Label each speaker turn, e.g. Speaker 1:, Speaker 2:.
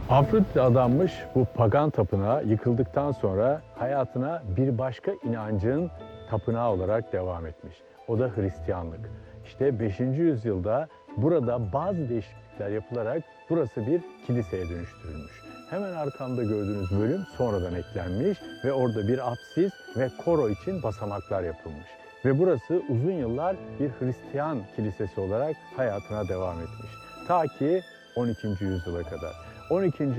Speaker 1: Afrodit adanmış bu pagan tapınağı yıkıldıktan sonra hayatına bir başka inancın tapınağı olarak devam etmiş. O da Hristiyanlık. İşte 5. yüzyılda burada bazı değişiklikler yapılarak burası bir kiliseye dönüştürülmüş. Hemen arkamda gördüğünüz bölüm sonradan eklenmiş ve orada bir apsis ve koro için basamaklar yapılmış. Ve burası uzun yıllar bir Hristiyan kilisesi olarak hayatına devam etmiş. Ta ki 12. yüzyıla kadar. 12.